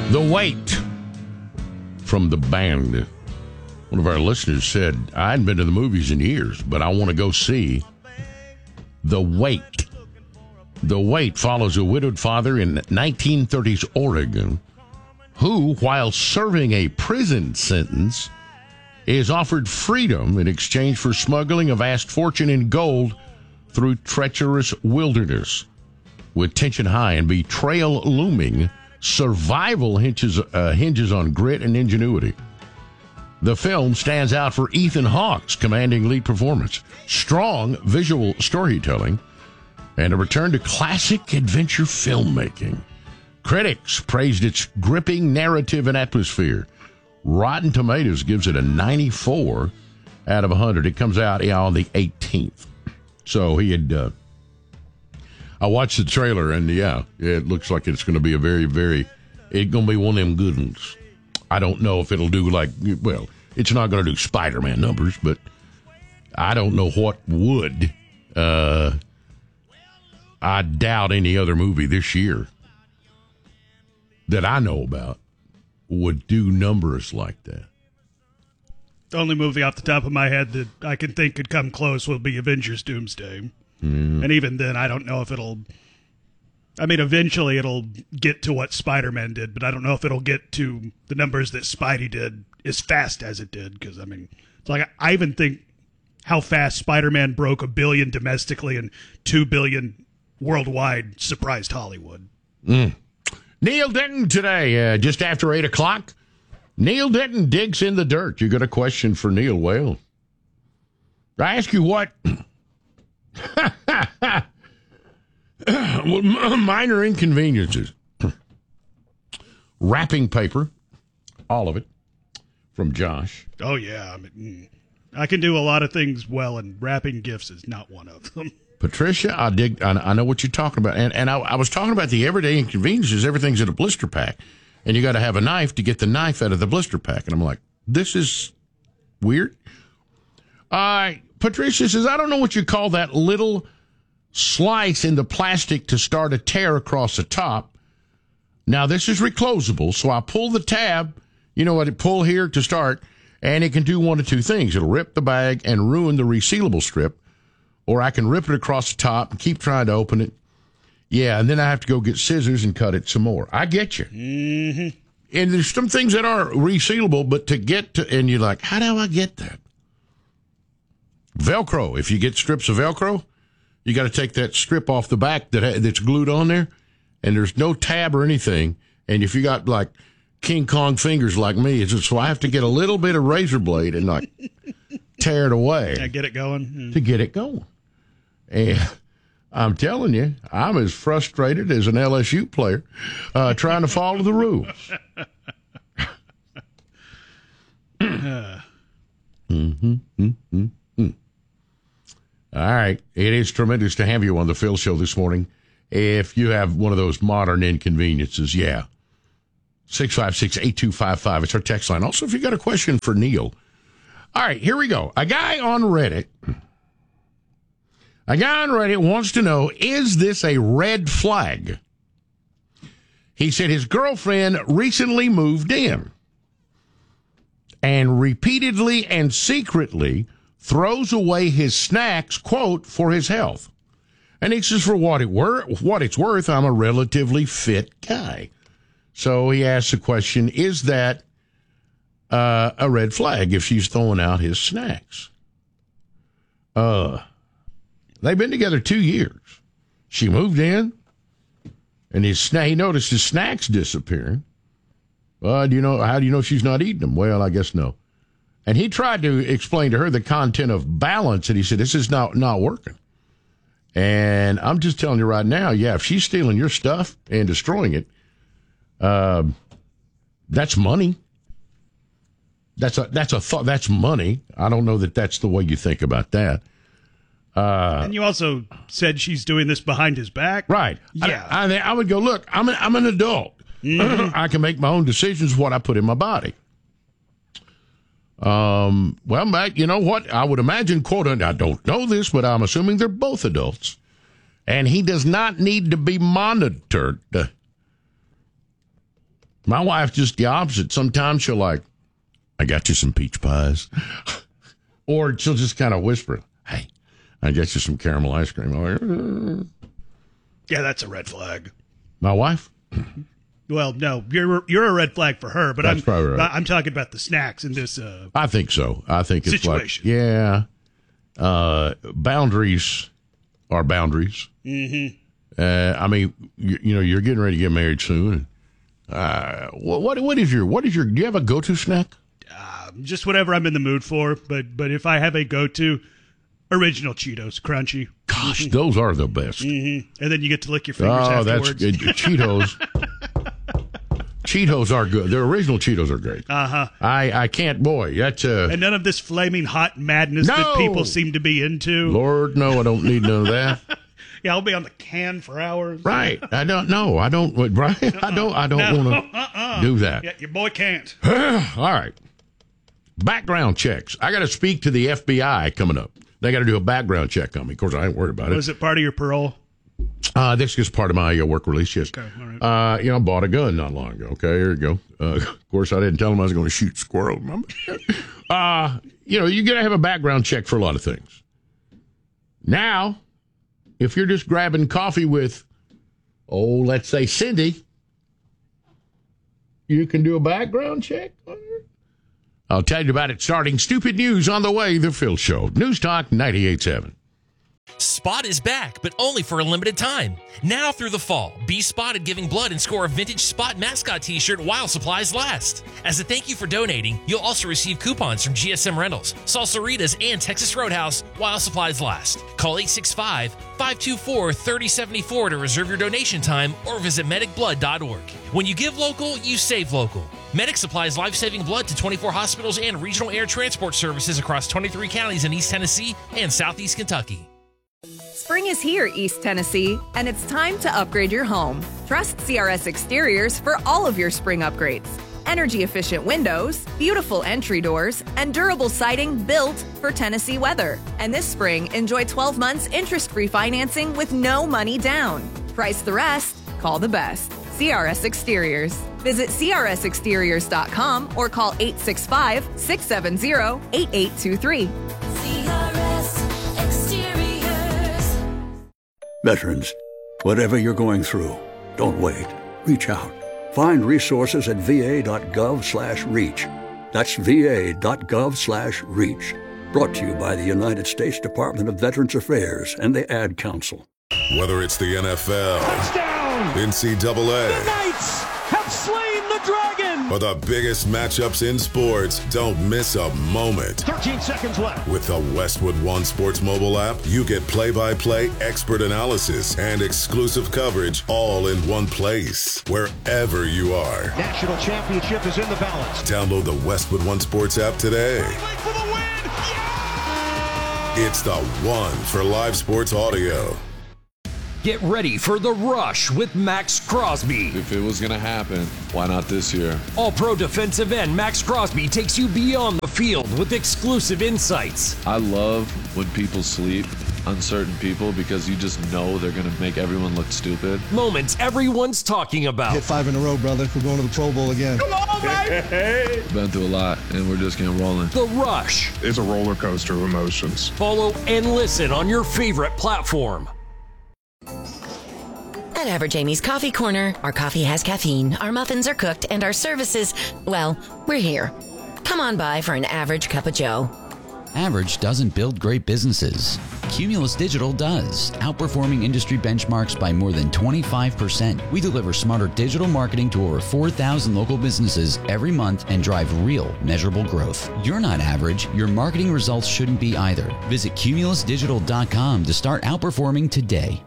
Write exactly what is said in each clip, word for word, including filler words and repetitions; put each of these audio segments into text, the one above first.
The Weight from the band. One of our listeners said, I hadn't been to the movies in years, but I want to go see The Weight. The Weight follows a widowed father in nineteen thirties Oregon who, while serving a prison sentence, is offered freedom in exchange for smuggling a vast fortune in gold through treacherous wilderness. With tension high and betrayal looming, survival hinges, uh, hinges on grit and ingenuity. The film stands out for Ethan Hawke's commanding lead performance, strong visual storytelling, and a return to classic adventure filmmaking. Critics praised its gripping narrative and atmosphere. Rotten Tomatoes gives it a ninety-four out of one hundred. It comes out yeah, on the eighteenth. So he had... Uh, I watched the trailer, and yeah, it looks like it's going to be a very, very... It's going to be one of them good ones. I don't know if it'll do like... Well, it's not going to do Spider-Man numbers, but I don't know what would. Uh, I doubt any other movie this year that I know about would do numbers like that. The only movie off the top of my head that I can think could come close will be Avengers Doomsday. Mm. And even then, I don't know if it'll... I mean, eventually it'll get to what Spider-Man did, but I don't know if it'll get to the numbers that Spidey did as fast as it did. Because, I mean, it's like I even think how fast Spider-Man broke a billion domestically and two billion worldwide surprised Hollywood. Mm. Neil Denton today, uh, just after eight o'clock. Neil Denton digs in the dirt. You got a question for Neil Whale? I ask you what... well, minor inconveniences. Wrapping paper, all of it, from Josh. Oh, yeah. I mean, I can do a lot of things well, and wrapping gifts is not one of them. Patricia, I dig. I, I know what you're talking about. And, and I, I was talking about the everyday inconveniences. Everything's in a blister pack. And you got to have a knife to get the knife out of the blister pack. And I'm like, this is weird. Uh, Patricia says, I don't know what you call that little slice in the plastic to start a tear across the top. Now, this is reclosable, so I pull the tab, you know what, it pull here to start, and it can do one of two things. It'll rip the bag and ruin the resealable strip, or I can rip it across the top and keep trying to open it. Yeah, and then I have to go get scissors and cut it some more. I get you. Mm-hmm. And there's some things that are resealable, but to get to, and you're like, how do I get that? Velcro. If you get strips of Velcro, you got to take that strip off the back that that's glued on there, and there's no tab or anything. And if you got like King Kong fingers like me, it's just, so I have to get a little bit of razor blade and like tear it away. Yeah, get it going. Mm. To get it going. And I'm telling you, I'm as frustrated as an L S U player uh, trying to follow the rules. mm-hmm, mm-hmm. All right. It is tremendous to have you on the Phil Show this morning. If you have one of those modern inconveniences, yeah. six five six, eight two five five. It's our text line. Also, if you got a question for Neil. All right, here we go. A guy on Reddit, a guy on Reddit wants to know, is this a red flag? He said his girlfriend recently moved in and repeatedly and secretly throws away his snacks, quote, for his health. And he says, for what, it wor- what it's worth, I'm a relatively fit guy. So he asks the question, is that uh, a red flag if she's throwing out his snacks? Uh, they've been together two years. She moved in, and his sna- he noticed his snacks disappearing. Uh, do you know, how do you know she's not eating them? Well, I guess no. And he tried to explain to her the content of balance, and he said, this is not, not working. And I'm just telling you right now, yeah, if she's stealing your stuff and destroying it, uh, that's money. That's a that's a thought. That's money. I don't know that that's the way you think about that. Uh, and you also said she's doing this behind his back, right? Yeah, I, I, I would go, look, I'm an, I'm an adult. Mm-hmm. I can make my own decisions what I put in my body. Um, well, Matt, you know what? I would imagine, quote, I don't know this, but I'm assuming they're both adults. And he does not need to be monitored. My wife's just the opposite. Sometimes she'll like, I got you some peach pies. Or she'll just kind of whisper, hey, I got you some caramel ice cream. Like, yeah, that's a red flag. My wife? Well, no, you're you're a red flag for her, but That's I'm probably right. I'm talking about the snacks in this uh, I think so. I think it's situation. like, yeah, uh, boundaries are boundaries. Mm-hmm. Uh, I mean, you, you know, you're getting ready to get married soon. Uh, what, what what is your what is your? Do you have a go-to snack? Uh, just whatever I'm in the mood for. But but if I have a go-to, original Cheetos, crunchy. Gosh, mm-hmm. those are the best. Mm-hmm. And then you get to lick your fingers oh, afterwards. that's good. Cheetos. Cheetos are good. The original Cheetos are great. Uh huh. I, I can't, boy. That's uh. And none of this flaming hot madness no! that people seem to be into. Lord, no, I don't need none of that. Yeah, I'll be on the can for hours. Right. I don't know. I don't. Brian. Uh-uh. I don't. I don't no, want to uh-uh. do that. Yeah, your boy can't. All right. Background checks. I got to speak to the F B I coming up. They got to do a background check on me. Of course, I ain't worried about it. Was it part of your parole? Uh, this is part of my uh, work release, yes. Okay, all right. Uh, you know, I bought a gun not long ago. Okay, here you go. Uh, of course, I didn't tell them I was going to shoot squirrels. uh, you know, you got to have a background check for a lot of things. Now, if you're just grabbing coffee with, oh, let's say Cindy, you can do a background check on her. I'll tell you about it starting. Stupid News on the way, The Phil Show. News Talk ninety-eight point seven. Spot is back, but only for a limited time. Now through the fall, be spotted giving blood and score a vintage Spot mascot t-shirt while supplies last. As a thank you for donating, you'll also receive coupons from G S M Rentals, Salsaritas, and Texas Roadhouse while supplies last. Call eight six five, five two four, three oh seven four to reserve your donation time or visit medic blood dot org. When you give local, you save local. Medic supplies life-saving blood to twenty-four hospitals and regional air transport services across twenty-three counties in East Tennessee and Southeast Kentucky. Spring is here, East Tennessee, and it's time to upgrade your home. Trust C R S Exteriors for all of your spring upgrades. Energy-efficient windows, beautiful entry doors, and durable siding built for Tennessee weather. And this spring, enjoy twelve months interest-free financing with no money down. Price the rest, call the best. C R S Exteriors. Visit C R S exteriors dot com or call eight six five, six seven zero, eight eight two three. C R S Exteriors. Veterans, whatever you're going through, don't wait. Reach out. Find resources at va.gov slash reach. That's va.gov slash reach. Brought to you by the United States Department of Veterans Affairs and the Ad Council. Whether it's the N F L, touchdown, N C double A, the Knights have slain the dragon, or the biggest matchups in sports, don't miss a moment. thirteen seconds left. With the Westwood One Sports mobile app, you get play-by-play expert analysis and exclusive coverage all in one place, wherever you are. National championship is in the balance. Download the Westwood One Sports app today. For the win. Yeah! It's the one for live sports audio. Get ready for The Rush with Max Crosby. If it was going to happen, why not this year? All-pro defensive end Max Crosby takes you beyond the field with exclusive insights. I love when people sleep on certain people because you just know they're going to make everyone look stupid. Moments everyone's talking about. Hit five in a row, brother. We're going to the Pro Bowl again. Come on, baby! Been through a lot, and we're just getting rolling. The Rush. It's a roller coaster of emotions. Follow and listen on your favorite platform. At Average Amy's Coffee Corner, our coffee has caffeine, our muffins are cooked, and our services, well, we're here. Come on by for an average cup of joe. Average doesn't build great businesses. Cumulus Digital does, outperforming industry benchmarks by more than twenty-five percent. We deliver smarter digital marketing to over four thousand local businesses every month and drive real, measurable growth. You're not average. Your marketing results shouldn't be either. Visit cumulus digital dot com to start outperforming today.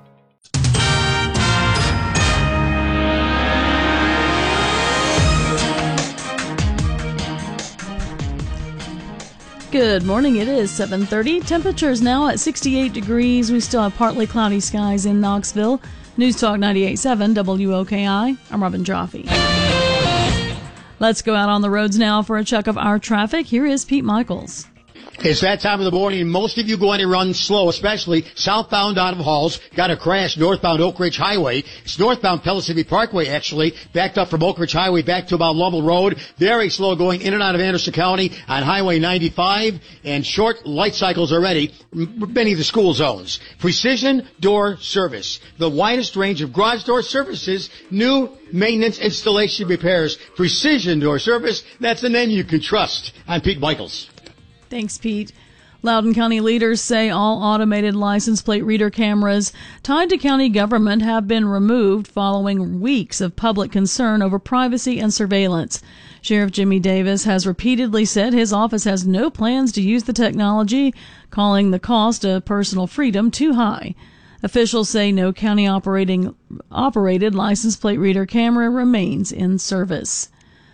Good morning. It is seven thirty. Temperatures now at sixty-eight degrees. We still have partly cloudy skies in Knoxville. News Talk ninety-eight point seven W O K I. I'm Robin Jaffe. Let's go out on the roads now for a check of our traffic. Here is Pete Michaels. It's that time of the morning. Most of you going to run slow, especially southbound out of Halls. Got a crash northbound Oak Ridge Highway. It's northbound Pellissippi Parkway, actually. Backed up from Oak Ridge Highway back to about Lovell Road. Very slow going in and out of Anderson County on Highway ninety-five. And short light cycles already. Many of the school zones. Precision Door Service. The widest range of garage door services. New maintenance, installation, repairs. Precision Door Service. That's the name you can trust. I'm Pete Michaels. Thanks, Pete. Loudoun County leaders say all automated license plate reader cameras tied to county government have been removed following weeks of public concern over privacy and surveillance. Sheriff Jimmy Davis has repeatedly said his office has no plans to use the technology, calling the cost of personal freedom too high. Officials say no county operating operated license plate reader camera remains in service.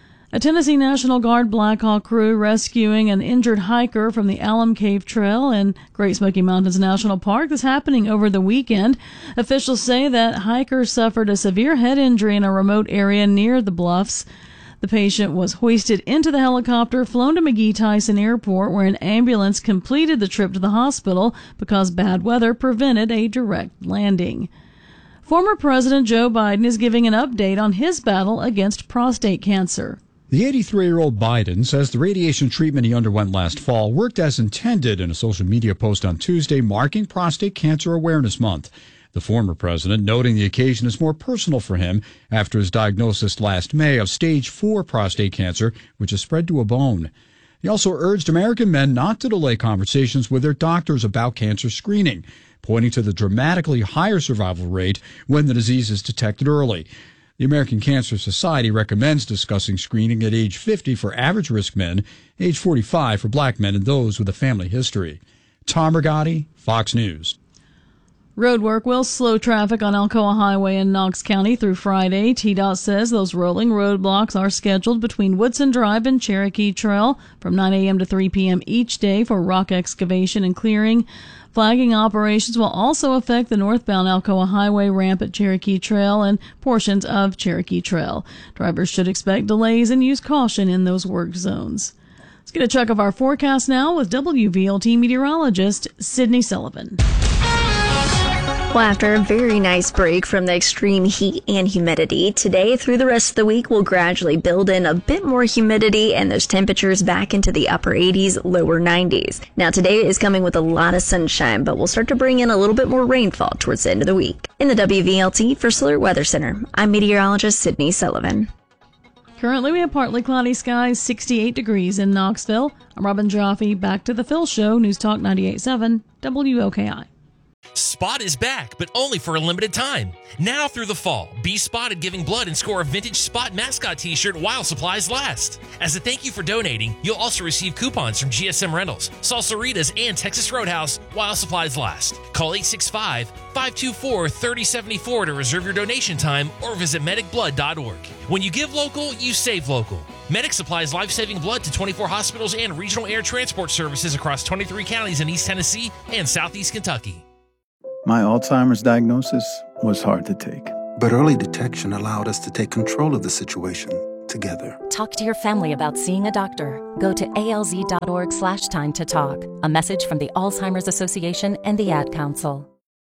A Tennessee National Guard Black Hawk crew rescuing an injured hiker from the Alum Cave Trail in Great Smoky Mountains National Park is happening over the weekend. Officials say that hiker suffered a severe head injury in a remote area near the bluffs. The patient was hoisted into the helicopter, flown to McGee Tyson Airport, where an ambulance completed the trip to the hospital because bad weather prevented a direct landing. Former President Joe Biden is giving an update on his battle against prostate cancer. The eighty-three-year-old Biden says the radiation treatment he underwent last fall worked as intended in a social media post on Tuesday marking Prostate Cancer Awareness Month. The former president noting the occasion is more personal for him after his diagnosis last May of stage four prostate cancer, which has spread to a bone. He also urged American men not to delay conversations with their doctors about cancer screening, pointing to the dramatically higher survival rate when the disease is detected early. The American Cancer Society recommends discussing screening at age fifty for average-risk men, age forty-five for black men and those with a family history. Tom Rigotti, Fox News. Roadwork will slow traffic on Alcoa Highway in Knox County through Friday. T DOT says those rolling roadblocks are scheduled between Woodson Drive and Cherokee Trail from nine a.m. to three p.m. each day for rock excavation and clearing. Flagging operations will also affect the northbound Alcoa Highway ramp at Cherokee Trail and portions of Cherokee Trail. Drivers should expect delays and use caution in those work zones. Let's get a check of our forecast now with W V L T meteorologist Sydney Sullivan. Well, after a very nice break from the extreme heat and humidity, today through the rest of the week we'll gradually build in a bit more humidity and those temperatures back into the upper eighties, lower nineties. Now today is coming with a lot of sunshine, but we'll start to bring in a little bit more rainfall towards the end of the week. In the W V L T for Slur Weather Center, I'm meteorologist Sydney Sullivan. Currently we have partly cloudy skies, sixty-eight degrees in Knoxville. I'm Robin Jaffe. Back to the Phil Show, News Talk ninety-eight point seven W O K I. Spot is back, but only for a limited time. Now through the fall, be spotted giving blood and score a vintage Spot mascot t-shirt while supplies last. As a thank you for donating, you'll also receive coupons from G S M Rentals, Salsaritas, and Texas Roadhouse while supplies last. Call eight six five, five two four, three oh seven four to reserve your donation time or visit medic blood dot org. When you give local, you save local. Medic supplies life-saving blood to twenty-four hospitals and regional air transport services across twenty-three counties in East Tennessee and Southeast Kentucky. My Alzheimer's diagnosis was hard to take. But early detection allowed us to take control of the situation together. Talk to your family about seeing a doctor. Go to alz.org slash time to talk. A message from the Alzheimer's Association and the Ad Council.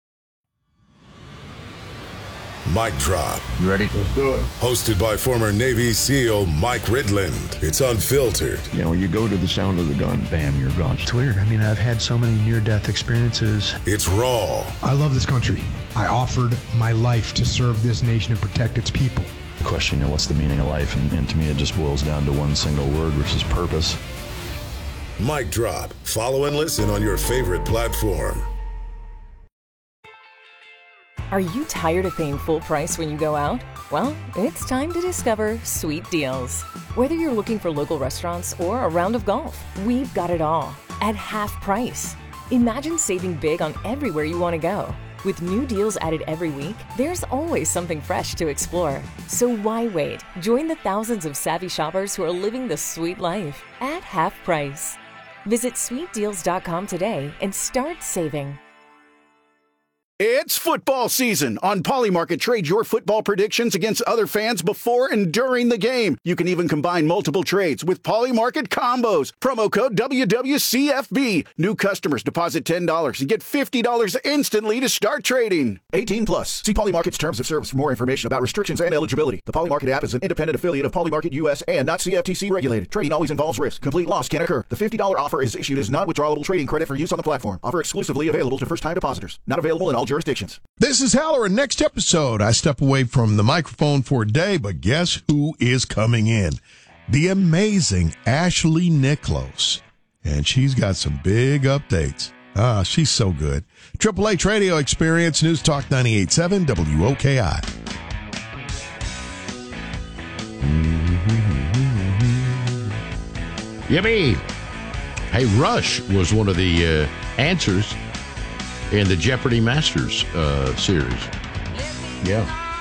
Mic Drop. You ready? Let's do it. Hosted by former Navy SEAL Mike Ridland. It's unfiltered. You know, you go to the sound of the gun, bam, you're gone. It's weird. I mean, I've had so many near-death experiences. It's raw. I love this country. I offered my life to serve this nation and protect its people. The question, you know, what's the meaning of life? And, and to me, it just boils down to one single word, which is purpose. Mic Drop. Follow and listen on your favorite platform. Are you tired of paying full price when you go out? Well, it's time to discover Sweet Deals. Whether you're looking for local restaurants or a round of golf, we've got it all at half price. Imagine saving big on everywhere you want to go. With new deals added every week, there's always something fresh to explore. So why wait? Join the thousands of savvy shoppers who are living the sweet life at half price. Visit sweet deals dot com today and start saving. It's football season. On Polymarket, trade your football predictions against other fans before and during the game. You can even combine multiple trades with Polymarket combos. Promo code W W C F B. New customers deposit ten dollars and get fifty dollars instantly to start trading. eighteen plus. See Polymarket's terms of service for more information about restrictions and eligibility. The Polymarket app is an independent affiliate of Polymarket U S and not C F T C regulated. Trading always involves risk. Complete loss can occur. The fifty dollars offer is issued as non-withdrawable trading credit for use on the platform. Offer exclusively available to first-time depositors. Not available in all jurisdictions. This is Heller, and next episode, I step away from the microphone for a day, but guess who is coming in? The amazing Ashley Nicholas. And she's got some big updates. Ah, she's so good. Triple H Radio Experience, News Talk ninety-eight point seven W O K I. Yippee! Hey, Rush was one of the uh, answers in the Jeopardy Masters uh, series. Yeah.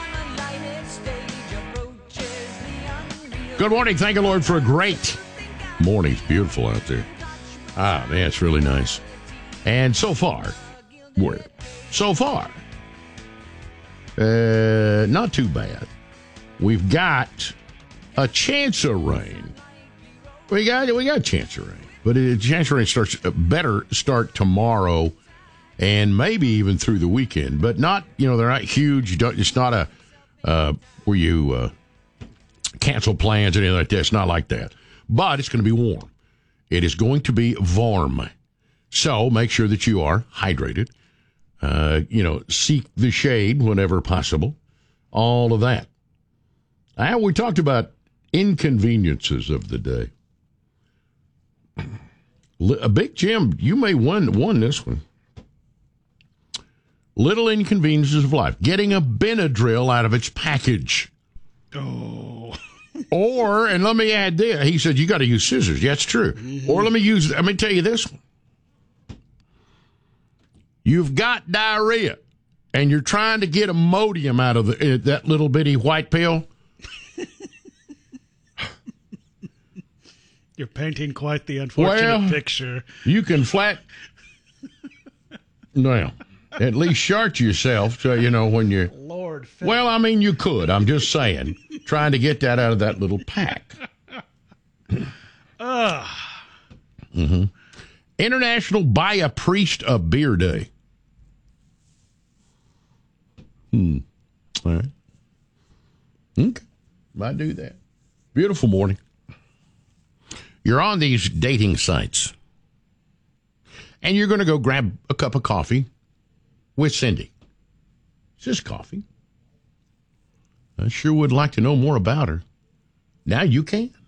Good morning. Thank you, Lord, for a great morning. It's beautiful out there. Ah, man, it's really nice. And so far, we're so far, uh, not too bad. We've got a chance of rain. We got we got a chance of rain, but a chance of rain starts better start tomorrow, and maybe even through the weekend. But not, you know, they're not huge. You don't, it's not a uh, where you uh, cancel plans or anything like that. It's not like that. But it's going to be warm. It is going to be warm. So make sure that you are hydrated. Uh, you know, seek the shade whenever possible. All of that. And we talked about inconveniences of the day. A Big Jim, you may win won this one. Little inconveniences of life. Getting a Benadryl out of its package. Oh. Or, and let me add this, he said you got to use scissors. Yeah, it's true. Mm-hmm. Or let me use, let me tell you this one. You've got diarrhea, and you're trying to get Imodium out of the, uh, that little bitty white pill. You're painting quite the unfortunate well, picture. You can flat. Well, at least shart yourself, so you know when you're. Lord. Well, I mean, you could. I'm just saying, trying to get that out of that little pack. Ugh. Mm-hmm. International Buy a Priest a Beer Day. Hmm. All right. Okay. Might do that. Beautiful morning. You're on these dating sites, and you're going to go grab a cup of coffee with Cindy. It's just coffee. I sure would like to know more about her. Now you can.